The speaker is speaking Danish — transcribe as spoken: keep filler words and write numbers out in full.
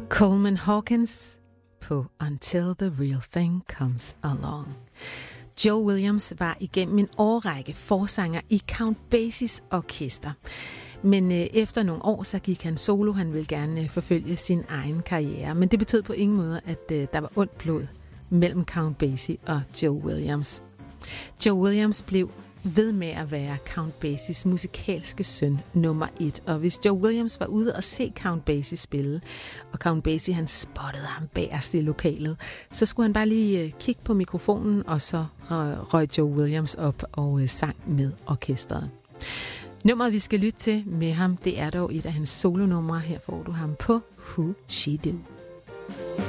Coleman Hawkins på Until the Real Thing Comes Along. Joe Williams var igennem en årrække forsanger i Count Basies orkester. Men øh, efter nogle år, så gik han solo. Han ville gerne øh, forfølge sin egen karriere. Men det betød på ingen måde, at øh, der var ondt blod mellem Count Basie og Joe Williams. Joe Williams blev ved med at være Count Basies musikalske søn nummer et. Og hvis Joe Williams var ude og se Count Basie spille, og Count Basie han spottede ham bagerst i lokalet, så skulle han bare lige øh, kigge på mikrofonen, og så røg Joe Williams op og øh, sang med orkestret. Nummeret, vi skal lytte til med ham, det er dog et af hans solonumre. Her får du ham på Who She Do.